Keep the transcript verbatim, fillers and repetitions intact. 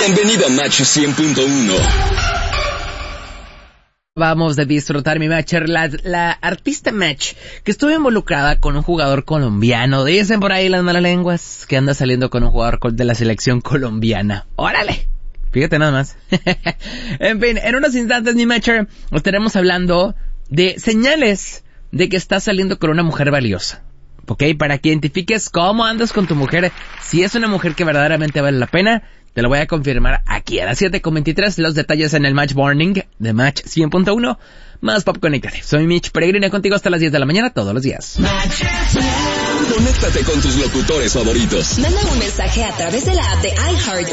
Bienvenido a Match cien punto uno. Vamos a disfrutar mi Matcher, la, la artista Match, que estuvo involucrada con un jugador colombiano. Dicen por ahí las malas lenguas que anda saliendo con un jugador de la selección colombiana. ¡Órale! Fíjate nada más. En fin, en unos instantes, mi Matcher, estaremos hablando de señales de que estás saliendo con una mujer valiosa. ¿Ok? Para que identifiques cómo andas con tu mujer, si es una mujer que verdaderamente vale la pena. Te lo voy a confirmar aquí a las siete con veintitrés, los detalles en el Match Morning de Match cien punto uno, más Pop Conéctate. Soy Mitch Peregrina, contigo hasta las diez de la mañana todos los días. Conéctate con tus locutores favoritos. Manda un mensaje a través de la app de iHeart